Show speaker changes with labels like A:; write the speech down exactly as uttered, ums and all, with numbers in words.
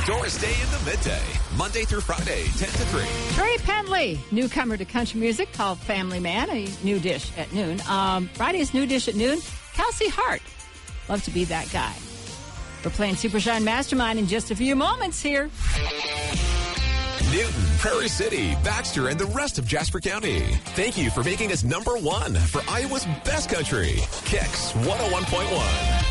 A: Doris Day in the Midday, Monday through Friday, ten to three.
B: Trey Penley, newcomer to country music, called Family Man, a new dish at noon. Um, Friday's new dish at noon, Kelsey Hart. Love to be that guy. We're playing Super Shine Mastermind in just a few moments here.
A: Newton, Prairie City, Baxter, and the rest of Jasper County. Thank you for making us number one for Iowa's best country. Kicks one oh one point one.